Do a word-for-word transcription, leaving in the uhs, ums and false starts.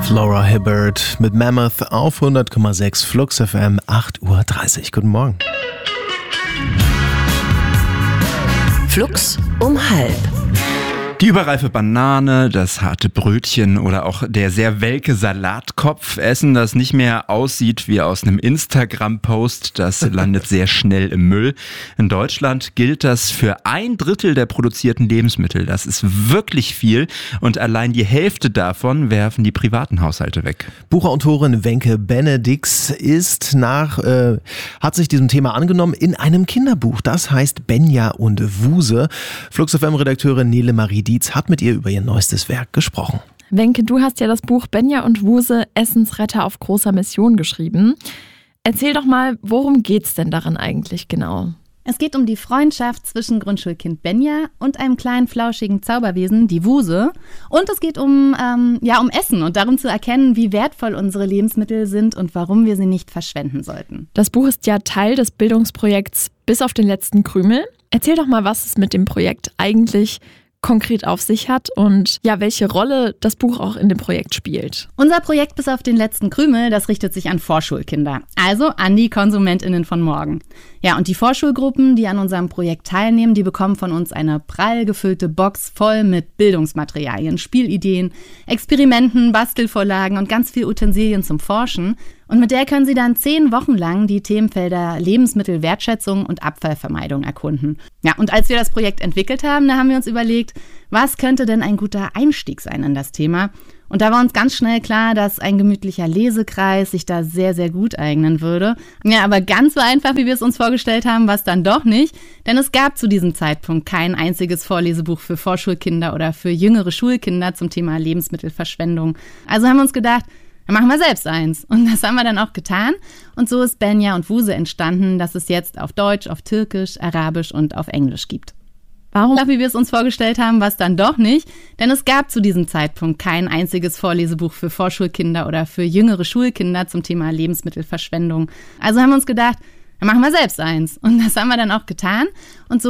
Laura Hibbert mit Mammoth auf hundert Komma sechs Flux F M, acht Uhr dreißig. Guten Morgen. Flux um halb. Die überreife Banane, das harte Brötchen oder auch der sehr welke Salatkopf. Essen, das nicht mehr aussieht wie aus einem Instagram-Post, das landet sehr schnell im Müll. In Deutschland gilt das für ein Drittel der produzierten Lebensmittel. Das ist wirklich viel und allein die Hälfte davon werfen die privaten Haushalte weg. Buchautorin Wenke Benedix ist nach, äh, hat sich diesem Thema angenommen in einem Kinderbuch. Das heißt Benja und Wuse. Flux F M-Redakteurin Nele Marie Dietz hat mit ihr über ihr neuestes Werk gesprochen. Wenke, du hast ja das Buch Benja und Wuse, Essensretter auf großer Mission geschrieben. Erzähl doch mal, worum geht's denn darin eigentlich genau? Es geht um die Freundschaft zwischen Grundschulkind Benja und einem kleinen flauschigen Zauberwesen, die Wuse. Und es geht um, ähm, ja, um Essen und darum zu erkennen, wie wertvoll unsere Lebensmittel sind und warum wir sie nicht verschwenden sollten. Das Buch ist ja Teil des Bildungsprojekts Bis auf den letzten Krümel. Erzähl doch mal, was es mit dem Projekt eigentlich konkret auf sich hat und ja, welche Rolle das Buch auch in dem Projekt spielt. Unser Projekt Bis auf den letzten Krümel, das richtet sich an Vorschulkinder, also an die KonsumentInnen von morgen. Ja, und die Vorschulgruppen, die an unserem Projekt teilnehmen, die bekommen von uns eine prall gefüllte Box voll mit Bildungsmaterialien, Spielideen, Experimenten, Bastelvorlagen und ganz viel Utensilien zum Forschen. Und mit der können sie dann zehn Wochen lang die Themenfelder Lebensmittelwertschätzung und Abfallvermeidung erkunden. Ja, und als wir das Projekt entwickelt haben, da haben wir uns überlegt, was könnte denn ein guter Einstieg sein in das Thema? Und da war uns ganz schnell klar, dass ein gemütlicher Lesekreis sich da sehr, sehr gut eignen würde. Ja, aber ganz so einfach, wie wir es uns vorgestellt haben, war es dann doch nicht. Denn es gab zu diesem Zeitpunkt kein einziges Vorlesebuch für Vorschulkinder oder für jüngere Schulkinder zum Thema Lebensmittelverschwendung. Also haben wir uns gedacht, dann machen wir selbst eins. Und das haben wir dann auch getan. Und so ist Benja und Wuse entstanden, das es jetzt auf Deutsch, auf Türkisch, Arabisch und auf Englisch gibt. Warum, wie wir es uns vorgestellt haben, war es dann doch nicht. Denn es gab zu diesem Zeitpunkt kein einziges Vorlesebuch für Vorschulkinder oder für jüngere Schulkinder zum Thema Lebensmittelverschwendung. Also haben wir uns gedacht, dann machen wir selbst eins. Und das haben wir dann auch getan. Und so